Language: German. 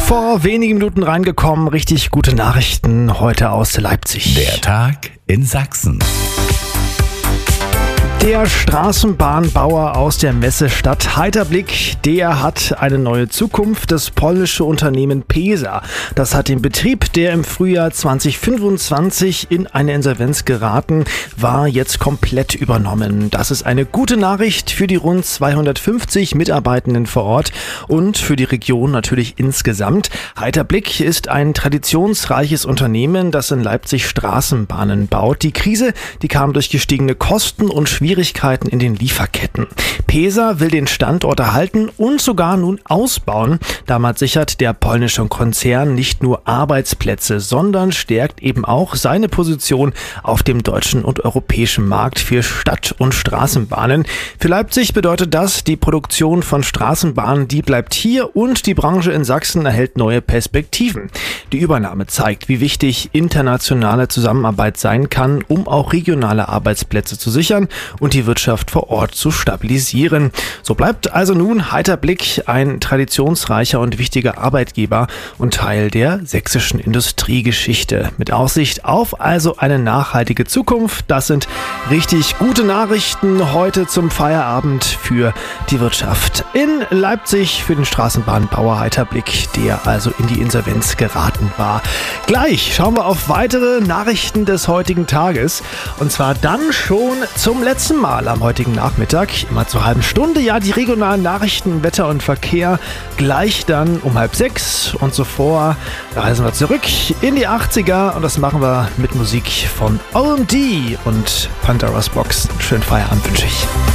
Vor wenigen Minuten reingekommen, richtig gute Nachrichten heute aus Leipzig. Der Tag in Sachsen. Der Straßenbahnbauer aus der Messestadt Heiterblick, der hat eine neue Zukunft. Das polnische Unternehmen PESA, das hat den Betrieb, der im Frühjahr 2025 in eine Insolvenz geraten war, jetzt komplett übernommen. Das ist eine gute Nachricht für die rund 250 Mitarbeitenden vor Ort und für die Region natürlich insgesamt. Heiterblick ist ein traditionsreiches Unternehmen, das in Leipzig Straßenbahnen baut. Die Krise, die kam durch gestiegene Kosten und Schwierigkeiten in den Lieferketten. PESA will den Standort erhalten und sogar nun ausbauen. Damit sichert der polnische Konzern nicht nur Arbeitsplätze, sondern stärkt eben auch seine Position auf dem deutschen und europäischen Markt für Stadt- und Straßenbahnen. Für Leipzig bedeutet das, die Produktion von Straßenbahnen, die bleibt hier und die Branche in Sachsen erhält neue Perspektiven. Die Übernahme zeigt, wie wichtig internationale Zusammenarbeit sein kann, um auch regionale Arbeitsplätze zu sichern und die Wirtschaft vor Ort zu stabilisieren. So bleibt also nun Heiterblick ein traditionsreicher und wichtiger Arbeitgeber und Teil der sächsischen Industriegeschichte. Mit Aussicht auf also eine nachhaltige Zukunft. Das sind richtig gute Nachrichten heute zum Feierabend für die Wirtschaft in Leipzig, für den Straßenbahnbauer Heiterblick, der also in die Insolvenz geraten war. Gleich schauen wir auf weitere Nachrichten des heutigen Tages und zwar dann schon zum letzten Mal am heutigen Nachmittag, immer zur halben Stunde, ja, die regionalen Nachrichten, Wetter und Verkehr, gleich dann um 5:30 und zuvor reisen wir zurück in die 80er und das machen wir mit Musik von OMD und Pandora's Box. Schönen Feierabend wünsche ich.